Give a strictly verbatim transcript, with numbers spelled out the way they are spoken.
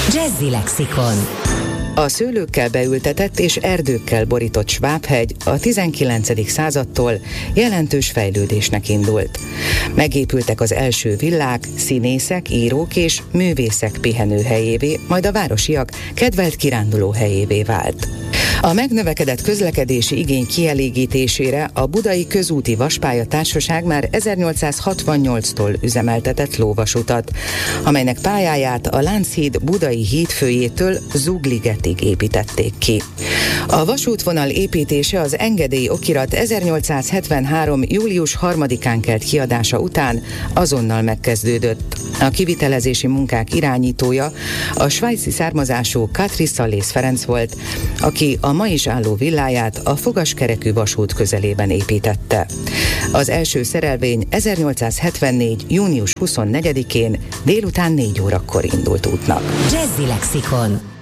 Jazzy Lexikon. A szőlőkkel beültetett és erdőkkel borított Svábhegy a tizenkilencedik századtól jelentős fejlődésnek indult. Megépültek az első villák, színészek, írók és művészek pihenőhelyévé, majd a városiak kedvelt kirándulóhelyévé vált. A megnövekedett közlekedési igény kielégítésére a Budai Közúti Vaspálya Társaság már ezernyolcszázhatvannyolctól üzemeltetett lóvasutat, amelynek pályáját a Lánchíd budai hídfőjétől Zugligetig építették ki. A vasútvonal építése az engedély okirat ezernyolcszázhetvenhárom. július harmadikán kelt kiadása után azonnal megkezdődött. A kivitelezési munkák irányítója a svájci származású Katri Szallész Ferenc volt, aki a ma is álló villáját a fogaskerekű vasút közelében építette. Az első szerelvény ezernyolcszázhetvennégy. június huszonnegyedikén délután négy órakor indult útnak. Jazzy Lexikon.